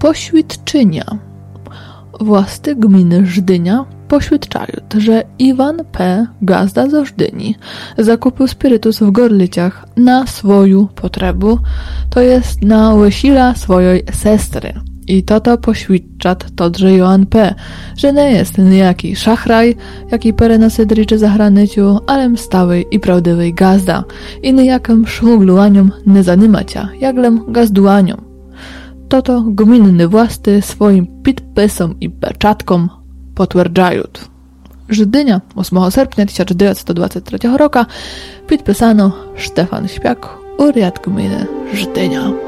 Poświadczynia. Władcy gminy Żdynia poświadczają, że Iwan P., gazda ze Żdyni, zakupił spirytus w Gorlicach na swoją potrzebę, to jest na łysila swojej sestry. I to poświadcza todrze Joan P., że nie jest niejaki szachraj, jaki perenosy dryczy za granicą, ale stawej i prawdziwej gazda i niejakim szmuglułaniom nie zanymacia, jaglem gazdułaniom. To gminny władcy swoim podpisom i peczatkom potwierdzają. Żdynia 8 sierpnia 1923 roku podpisano Stefan Śpiak, urząd gminy Żdynia.